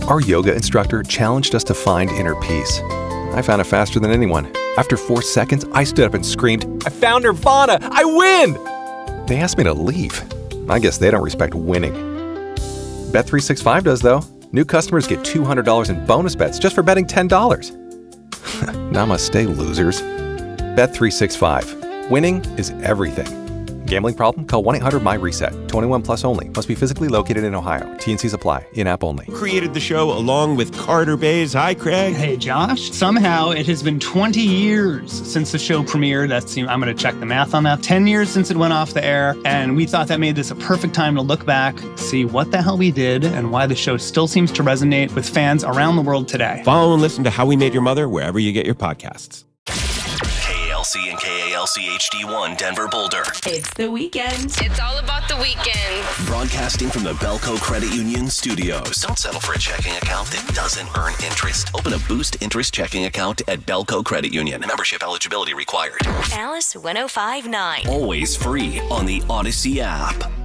Our yoga instructor challenged us to find inner peace. I found it faster than anyone. After 4 seconds, I stood up and screamed, "I found Nirvana! I win!" They asked me to leave. I guess they don't respect winning. Bet365 does, though. New customers get $200 in bonus bets just for betting $10. Namaste, losers. Bet365. Winning is everything. Gambling problem? Call 1-800-MY-RESET. 21 plus only. Must be physically located in Ohio. T&C's apply. In-app only. Created the show along with Carter Bays. Hi, Craig. Hey, Josh. Somehow it has been 20 years since the show premiered. I'm going to check the math on that. 10 years since it went off the air. And we thought that made this a perfect time to look back, see what the hell we did, and why the show still seems to resonate with fans around the world today. Follow and listen to How We Made Your Mother wherever you get your podcasts. KALC and KALC HD1 Denver Boulder. It's the weekend. It's all about the weekend. Broadcasting from the Belco Credit Union studios. Don't settle for a checking account that doesn't earn interest. Open a Boost Interest checking account at Belco Credit Union. Membership eligibility required. Alice 105.9. Always free on the Odyssey app.